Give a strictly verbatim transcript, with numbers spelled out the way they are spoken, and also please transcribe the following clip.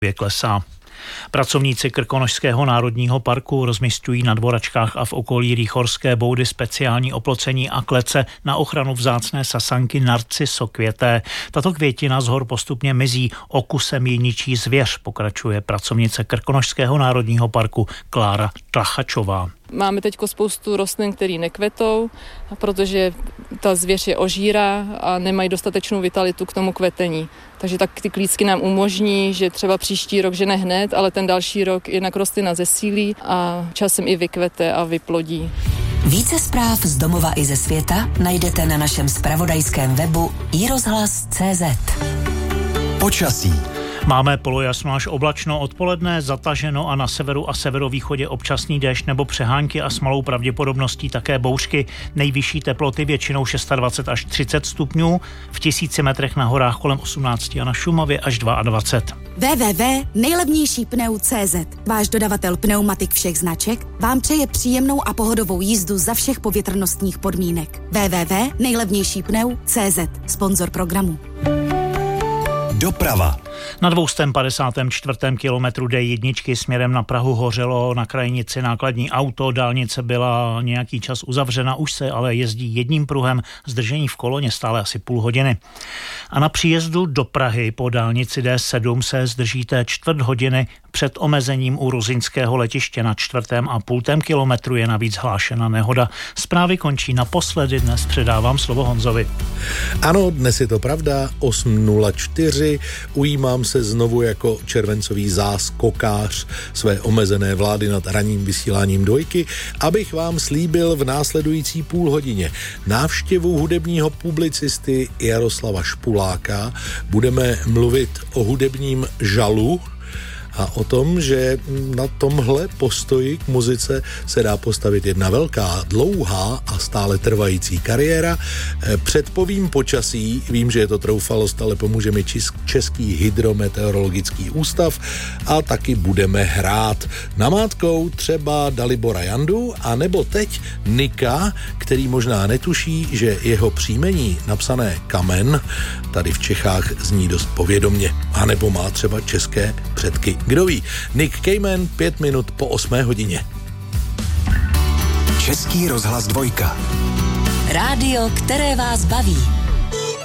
klesá. Pracovníci Krkonošského národního parku rozmisťují na dvoračkách a v okolí Rýchorské boudy speciální oplocení a klece na ochranu vzácné sasanky narcisokvěté. Tato květina z hor postupně mizí, okusem ji ničí zvěř, pokračuje pracovnice Krkonošského národního parku Klára Tlachačová. Máme teď spoustu rostlin, které nekvetou, protože ta zvěř je ožírá a nemají dostatečnou vitalitu k tomu kvetení. Takže tak ty klícky nám umožní, že třeba příští rok, že ne hned, ale ten další rok jednak rostlina zesílí a časem i vykvete a vyplodí. Více zpráv z domova i ze světa najdete na našem zpravodajském webu i rozhlas tečka cé zet. Počasí. Máme polojasno až oblačno, odpoledne zataženo a na severu a severovýchodě občasný déšť nebo přehánky a s malou pravděpodobností také bouřky. Nejvyšší teploty většinou dvacet šest až třicet stupňů, v tisíci metrech na horách kolem osmnáct a na Šumavě až dvacet dva. w w w tečka nejlevnější pneu tečka cé zet. Váš dodavatel pneumatik všech značek vám přeje příjemnou a pohodovou jízdu za všech povětrnostních podmínek. w w w tečka nejlevnější pneu tečka cé zet. Sponzor programu. Doprava. Na dvě stě padesát čtyři kilometru dé jedna směrem na Prahu hořelo na krajnici nákladní auto, dálnice byla nějaký čas uzavřena, už se ale jezdí jedním pruhem, zdržení v koloně stále asi půl hodiny. A na příjezdu do Prahy po dálnici dé sedm se zdržíte čtvrt hodiny, před omezením u ruzyňského letiště na čtvrtém a půltém kilometru je navíc hlášena nehoda. Zprávy končí naposledy, dnes předávám slovo Honzovi. Ano, dnes je to pravda, osm nula čtyři, ujímám se znovu jako červencový záskokář své omezené vlády nad ranním vysíláním dvojky, abych vám slíbil v následující půl hodině návštěvu hudebního publicisty Jaroslava Špuláka. Budeme mluvit o hudebním žalu a o tom, že na tomhle postoji k muzice se dá postavit jedna velká, dlouhá a stále trvající kariéra. Předpovím počasí, vím, že je to troufalost, ale pomůže mi Český hydrometeorologický ústav a taky budeme hrát namátkou třeba Dalibora Jandu a nebo teď Nika, který možná netuší, že jeho příjmení napsané Kamen tady v Čechách zní dost povědomně, anebo má třeba české předky. Kdo ví? Nick Cayman, pět minut po osmé hodině. Český rozhlas dvojka. Rádio, které vás baví.